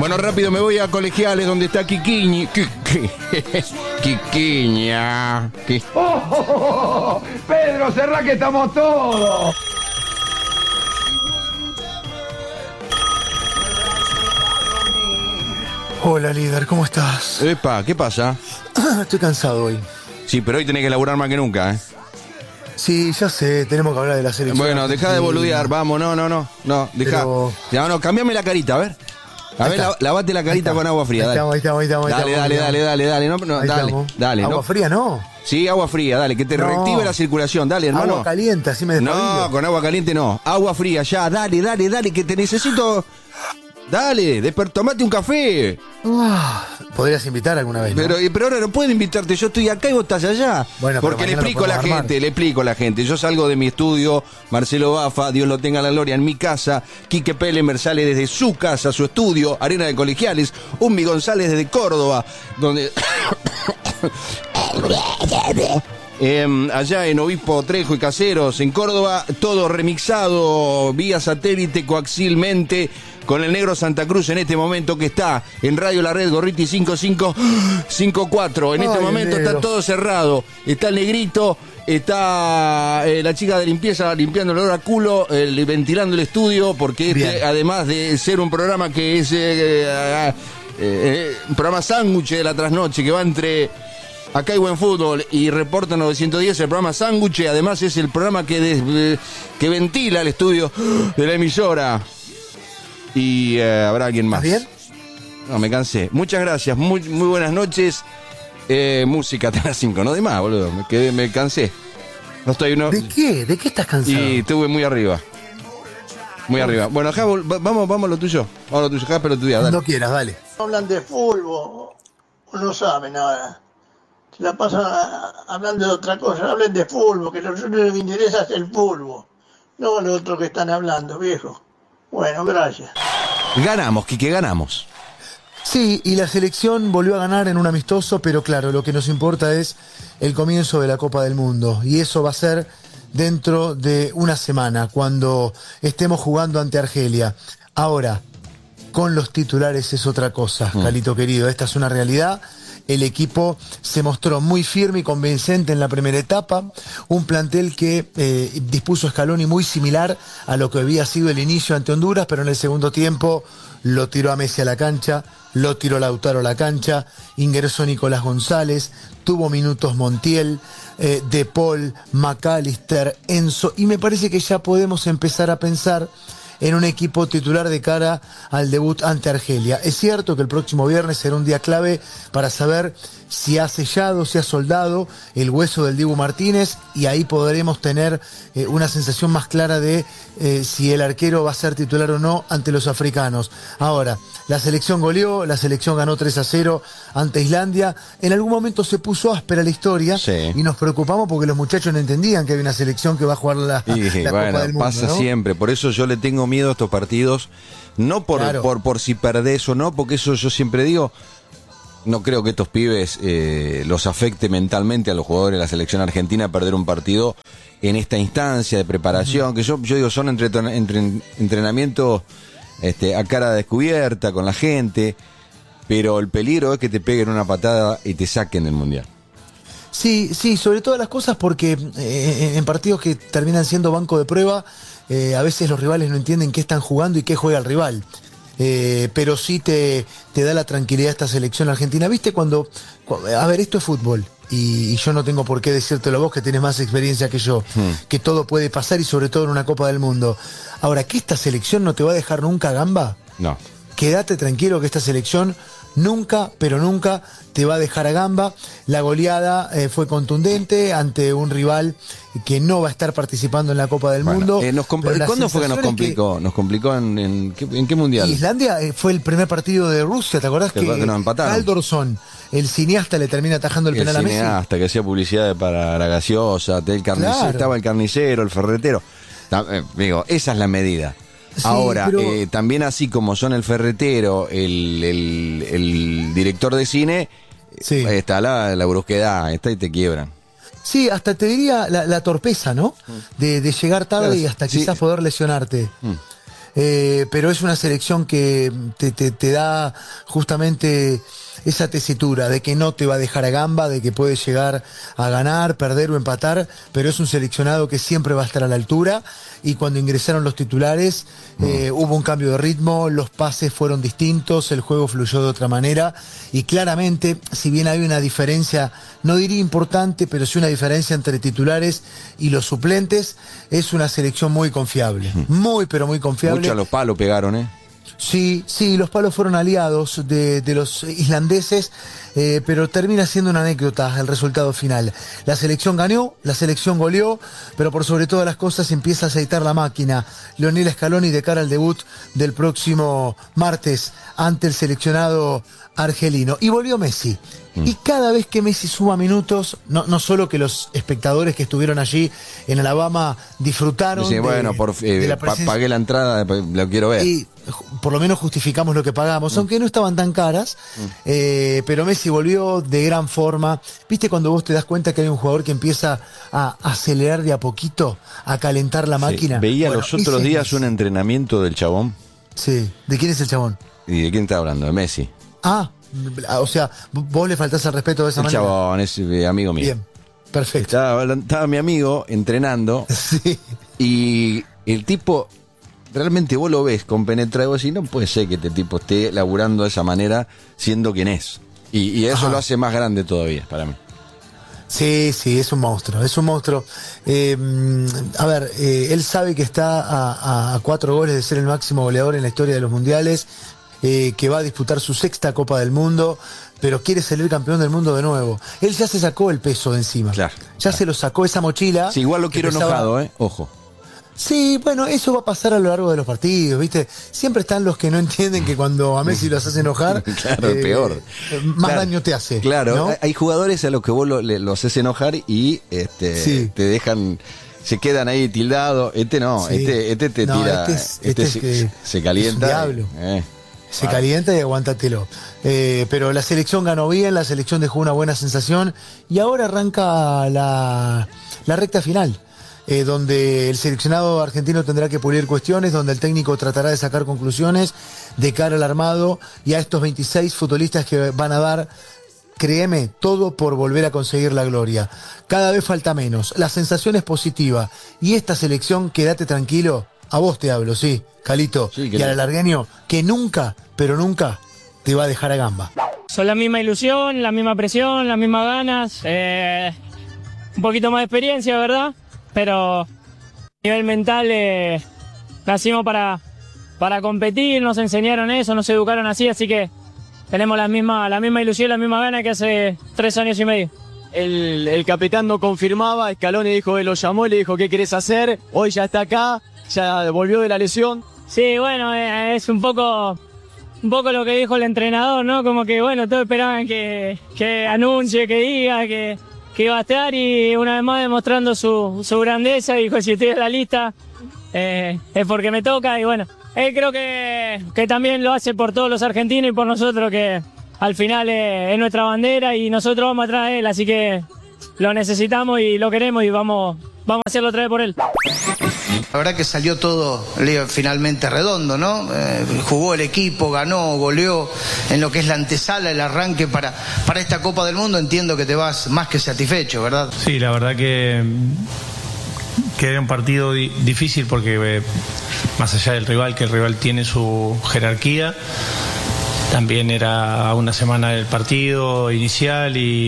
Bueno, rápido me voy a Colegiales, donde está Quiquiña. Quiquiña. Pedro, cerrá que estamos todos. Hola, líder, ¿cómo estás? Epa, ¿qué pasa? Estoy cansado hoy. Sí, pero hoy tenés que laburar más que nunca, ¿eh? Sí, ya sé, tenemos que hablar de la selección. Bueno, dejá de boludear, vamos, no, dejá. Pero... Ya, no, cambiame la carita, a ver. A ver, lavate la carita con agua fría, dale. Ahí estamos. Dale. ¿Agua fría no? Sí, agua fría, dale, que te reactive la circulación, dale, hermano. Agua caliente, así me despabillo. No, con agua caliente no. Agua fría, ya, dale, que te necesito. Dale, tomate un café. Podrías invitar alguna vez, ¿no? Pero ahora no puedo invitarte, yo estoy acá y vos estás allá. Bueno, porque le explico a la gente, Yo salgo de mi estudio, Marcelo Bafa, Dios lo tenga en la gloria, en mi casa. Quique Pelemer sale desde su casa, su estudio, Arena de Colegiales. Unmi González desde Córdoba, donde... allá en Obispo Trejo y Caseros, en Córdoba, todo remixado vía satélite coaxialmente con el Negro Santa Cruz en este momento, que está en Radio La Red, Gorriti 5554. En este momento está todo cerrado. Está el Negrito, está la chica de limpieza limpiando el olor a culo, ventilando el estudio, porque además de ser un programa que es un programa sándwich de la trasnoche, que va entre Acá hay Buen Fútbol y Reporta 910, el programa Sándwich, además es el programa que ventila el estudio de la emisora. Y habrá alguien más. ¿Estás bien? No, me cansé. Muchas gracias, muy buenas noches. Música hasta las 5, no de más, boludo. Me cansé. No estoy uno. ¿De qué? ¿De qué estás cansado? Y estuve muy arriba. Muy arriba. Bueno, acá vamos a lo tuyo. Vamos a lo tuyo, acá, pero tu día, dale. Cuando quieras, dale. Hablan de fútbol, no saben nada. Se la pasan hablando de otra cosa. Hablen de fútbol, que lo único que me interesa es el fútbol. No lo otro que están hablando, viejo. Bueno, gracias. Ganamos, Quique, ganamos. Sí, y la selección volvió a ganar en un amistoso, pero claro, lo que nos importa es el comienzo de la Copa del Mundo. Y eso va a ser dentro de una semana, cuando estemos jugando ante Argelia. Ahora, con los titulares es otra cosa, Calito querido. Esta es una realidad. El equipo se mostró muy firme y convincente en la primera etapa. Un plantel que dispuso Scaloni muy similar a lo que había sido el inicio ante Honduras, pero en el segundo tiempo lo tiró a Messi a la cancha, lo tiró Lautaro a la cancha, ingresó Nicolás González, tuvo minutos Montiel, De Paul, McAllister, Enzo, y me parece que ya podemos empezar a pensar en un equipo titular de cara al debut ante Argelia. Es cierto que el próximo viernes será un día clave para saber si ha sellado, si ha soldado el hueso del Dibu Martínez, y ahí podremos tener una sensación más clara de si el arquero va a ser titular o no ante los africanos. Ahora, la selección goleó, la selección ganó 3-0 ante Islandia. En algún momento se puso áspera la historia, sí, y nos preocupamos porque los muchachos no entendían que había una selección que va a jugar la Copa del Mundo. Pasa, ¿no? Siempre, por eso yo le tengo miedo a estos partidos, no por si perdés o no, porque eso yo siempre digo. No creo que estos pibes los afecte mentalmente a los jugadores de la selección argentina perder un partido en esta instancia de preparación, que yo digo son entrenamientos a cara descubierta con la gente, pero el peligro es que te peguen una patada y te saquen del Mundial. Sí, sobre todas las cosas, porque en partidos que terminan siendo banco de prueba, a veces los rivales no entienden qué están jugando y qué juega el rival. Pero sí te da la tranquilidad esta selección argentina. ¿Viste cuando a ver, esto es fútbol y yo no tengo por qué decírtelo a vos, que tenés más experiencia que yo, que todo puede pasar, y sobre todo en una Copa del Mundo. Ahora, ¿que esta selección no te va a dejar nunca gamba? No. Quédate tranquilo que esta selección nunca, pero nunca te va a dejar a gamba. La goleada fue contundente ante un rival que no va a estar participando en la Copa del Mundo. ¿Cuándo fue que nos complicó? ¿Nos complicó en qué mundial? Islandia fue el primer partido de Rusia, ¿te acordás? Que nos empataron. Haldorsson, el cineasta, le termina atajando el penal a Messi. El cineasta que hacía publicidad para la gaseosa, claro. Estaba el carnicero, el ferretero. Digo, esa es la medida. Sí, ahora, pero... también así como son el ferretero, el director de cine, sí, está la brusquedad, y te quiebran. Sí, hasta te diría la torpeza, ¿no? De llegar tarde, claro, y hasta quizás poder lesionarte. pero es una selección que te da justamente esa tesitura de que no te va a dejar a gamba, de que puede llegar a ganar, perder o empatar, pero es un seleccionado que siempre va a estar a la altura. Y cuando ingresaron los titulares hubo un cambio de ritmo, los pases fueron distintos, el juego fluyó de otra manera y claramente, si bien hay una diferencia, no diría importante, pero sí una diferencia entre titulares y los suplentes, es una selección muy confiable, muy pero muy confiable. Mucho a los palos pegaron, ¿eh? Sí, los palos fueron aliados de los islandeses, pero termina siendo una anécdota el resultado final. La selección ganó, la selección goleó, pero por sobre todas las cosas empieza a aceitar la máquina Lionel Scaloni de cara al debut del próximo martes ante el seleccionado argelino. Y volvió Messi. Y cada vez que Messi suma minutos, no solo que los espectadores que estuvieron allí en Alabama disfrutaron sí, bueno, de la presencia, pagué la entrada, lo quiero ver. Y por lo menos justificamos lo que pagamos, aunque no estaban tan caras, pero Messi volvió de gran forma. ¿Viste cuando vos te das cuenta que hay un jugador que empieza a acelerar de a poquito, a calentar la máquina? Veía los otros días un entrenamiento del chabón. Sí, ¿de quién es el chabón? ¿Y de quién está hablando? De Messi. Ah, o sea, vos le faltás al respeto de esa manera. El chabón es amigo mío. Bien, perfecto. Estaba mi amigo entrenando Sí. y el tipo, realmente vos lo ves compenetrado y vos decís, no puede ser que este tipo esté laburando de esa manera siendo quien es. Y eso lo hace más grande todavía para mí. Sí, es un monstruo, es un monstruo. Él sabe que está a 4 goles de ser el máximo goleador en la historia de los mundiales, que va a disputar su 6ª Copa del Mundo, pero quiere salir campeón del mundo de nuevo. Él ya se sacó el peso de encima. Claro. Se lo sacó esa mochila. Sí, igual lo quiero enojado, ojo. Sí, bueno, eso va a pasar a lo largo de los partidos, ¿viste? Siempre están los que no entienden que cuando a Messi los hace enojar, claro, peor. Más daño te hace. Claro, ¿no? Hay jugadores a los que vos lo haces enojar y te dejan, se quedan ahí tildados. No, Sí. te tira, se calienta. Es un diablo. Se calienta y aguántatelo. Pero la selección ganó bien, la selección dejó una buena sensación y ahora arranca la recta final. Donde el seleccionado argentino tendrá que pulir cuestiones, donde el técnico tratará de sacar conclusiones de cara al armado y a estos 26 futbolistas que van a dar, créeme, todo por volver a conseguir la gloria. Cada vez falta menos, la sensación es positiva y esta selección, quédate tranquilo, a vos te hablo, sí, Calito, y al alargueño, que nunca, pero nunca te va a dejar a gamba. Son la misma ilusión, la misma presión, las mismas ganas, un poquito más de experiencia, ¿verdad? Pero a nivel mental nacimos para competir, nos enseñaron eso, nos educaron así que tenemos la misma ilusión, la misma gana que hace 3 años y medio. El capitán no confirmaba, Scaloni dijo, lo llamó y le dijo, ¿qué querés hacer? Hoy ya está acá, ya volvió de la lesión. Sí, bueno, es un poco lo que dijo el entrenador, ¿no? Como que, bueno, todos esperaban que anuncie, que diga, que iba a estar y una vez más demostrando su grandeza, dijo, si estoy en la lista es porque me toca y bueno, él creo que también lo hace por todos los argentinos y por nosotros, que al final es nuestra bandera y nosotros vamos atrás de él, así que lo necesitamos y lo queremos y vamos a hacerlo otra vez por él. La verdad que salió todo finalmente redondo, ¿no? Jugó el equipo, ganó, goleó en lo que es la antesala, el arranque para esta Copa del Mundo. Entiendo que te vas más que satisfecho, ¿verdad? Sí, la verdad que era un partido difícil porque más allá del rival, que el rival tiene su jerarquía, también era una semana del partido inicial y